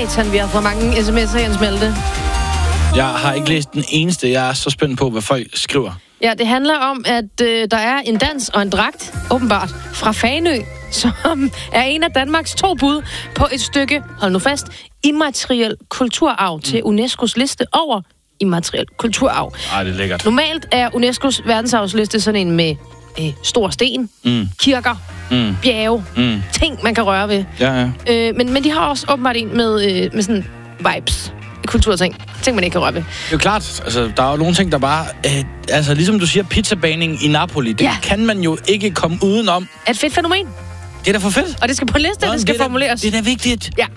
Satan, vi har fået mange sms'er, Jens Malte. Jeg har ikke læst den eneste. Jeg er så spændt på, hvad folk skriver. Ja, det handler om, at der er en dans og en dragt, åbenbart, fra Fanø, som er en af Danmarks 2 bud på et stykke, hold nu fast, immateriel kulturarv til UNESCO's liste over immateriel kulturarv. Ej, det er lækkert. Normalt er UNESCO's verdensarvsliste sådan en med store sten, kirker, bjerge, ting, man kan røre ved. Ja. Men de har også åbenbart en med sådan vibes, kulturting. Ting, man ikke kan røre ved. Det er jo klart, altså, der er jo nogle ting, der bare... altså, ligesom du siger, pizzabaning i Napoli, det kan man jo ikke komme udenom. Et fedt fænomen. Det er da for fedt. Og det skal på en liste, det skal formuleres. Det er da vigtigt. Ja.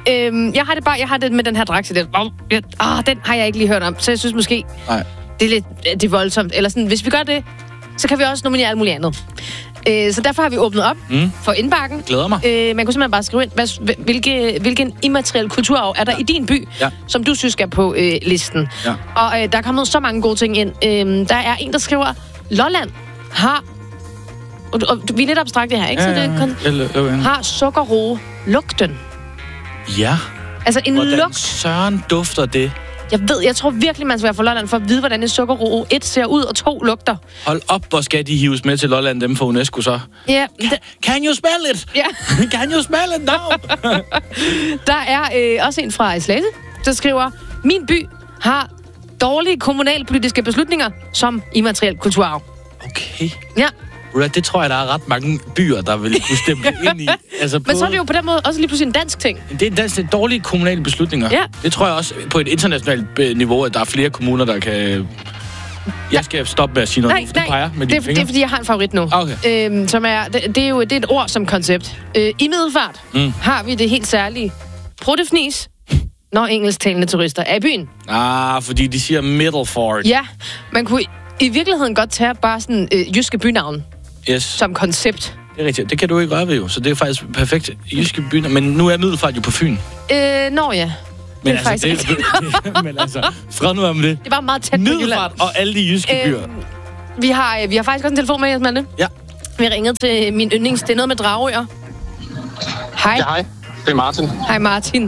Jeg har det med den her dragt til det. Den har jeg ikke lige hørt om, så jeg synes måske, det er lidt voldsomt. Eller sådan, hvis vi gør det, så kan vi også nominere alt muligt andet. Så derfor har vi åbnet op for indbakken. Glæder mig. Man kunne simpelthen bare skrive ind, hvilken immateriel kulturarv er der i din by, som du synes skal på listen. Ja. Og der er kommet så mange gode ting ind. Der er en, der skriver, Lolland har... Og vi er lidt abstrakte her, ikke? Har sukkerroe lugten. Ja. Altså en Hvordan lugt. søren dufter det? Jeg tror virkelig, man skal være fra Lolland for at vide, hvordan en sukkerroe 1 ser ud, og 2 lugter. Hold op, hvor skal de hives med til Lolland, dem fra UNESCO så? Ja. Can you smell it? Ja. Can you smell it now? Der er også en fra Slagelse, der skriver, min by har dårlige kommunalpolitiske beslutninger som immateriel kulturarv. Okay. Ja. Det tror jeg, der er ret mange byer, der vil kunne stemme ind i. Altså men så er det jo på den måde også lige pludselig en dansk ting. Det er dårlige kommunale beslutninger. Ja. Det tror jeg også på et internationalt niveau, at der er flere kommuner, der kan... Jeg skal stoppe med at sige noget nu, for det peger med dine fingre. Det er, fordi jeg har en favorit nu. Okay. Som er, det er et ord som koncept. I Middelfart har vi det helt særlige pruttefnis, når engelsktalende turister er i byen. Fordi de siger Middelfart. Ja, man kunne i virkeligheden godt tage bare sådan jyske bynavn. Yes. Som koncept. Det er rigtigt. Det kan du ikke røre ved jo, så det er faktisk perfekt jyske byer. Men nu er Middelfart jo på Fyn. Nå ja. Men men fred nu om det. Det er bare meget tæt på Jylland. Middelfart og alle de jyske byer. Vi har faktisk også en telefon med, Jens Malte. Ja. Vi ringede til min yndlings. Det er noget med Dragør. Hej. Ja, hej. Det er Martin. Hej Martin.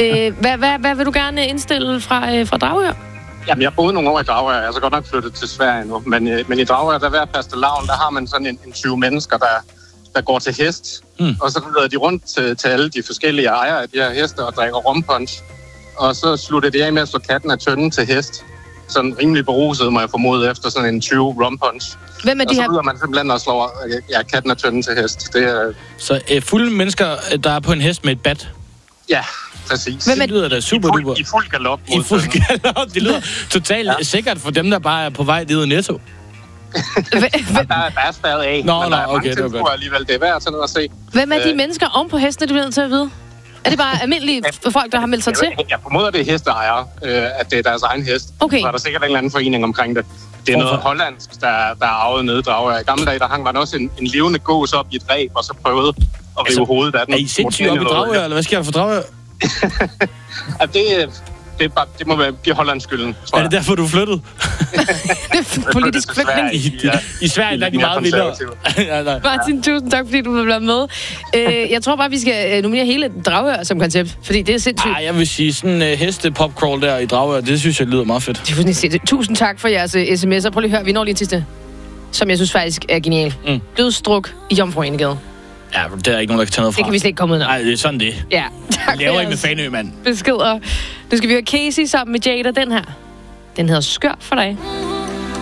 Hvad vil du gerne indstille fra Dragør? Jamen, jeg boede nogle år i Dragør. Jeg er så godt nok flyttet til Sverige nu. Men i Dragør, der hver fastelavn, der har man sådan en 20 mennesker, der går til hest. Og så rider de rundt til alle de forskellige ejere af de her heste og drikker rompunch. Og så slutter de af med at slå katten af tønden til hest. Sådan rimelig beruset, må jeg formode, efter sådan en 20 rompunch. Hvem er de her? Og så rider man simpelthen og slår katten af tønden til hest. Det er... Så fulde mennesker, der er på en hest med et bat? Ja, præcis. Det lyder da super duper. I fuld galop. I fuld galop. Det lyder totalt sikkert for dem, der bare er på vej ned i Netto. der er stadig af. Nå, men der er okay, mange det var godt. Alligevel, det er værd at tage ned og se. Hvem er de mennesker oven på hestene, du bliver nødt til at vide? Er det bare almindelige folk, der har meldt sig til? Jeg formoder, det er hesteejere, at det er deres egen hest. Okay. Så er der sikkert en eller anden forening omkring det. Det er noget hollandsk, der er arvet nede i Dragør. I gamle dage, der hang man også en levende gås op i et ræb, og så prøvede at rive hovedet af den. Er I sindssygt op i Dragør, eller hvad sker der for Dragør? Det må blive Hollands skylden, tror jeg. Er det derfor, du er flyttet? Det er politisk flygtning. I Sverige der er de meget vildere. Martin, tusind tak, fordi du vil være med. Jeg tror bare, vi skal nominere hele Dragør som koncept, fordi det er sindssygt. Jeg vil sige, sådan en heste-popcrawl der i Dragør, det synes jeg lyder meget fedt. Det er fuldstændig sindssygt. Tusind tak for jeres sms'er. Prøv lige at høre, vi når lige til sidste, som jeg synes faktisk er genial. Dødstruk i Jomfru Enegade. Ja, det er ikke nogen, der kan tage noget fra. Det kan vi slet ikke komme ud af. Nej, det er sådan det. Ja, tak. Laver ikke med Fanø, mand. Beskeder. Nu skal vi høre Casey sammen med Jada, den her. Den hedder Skør for dig.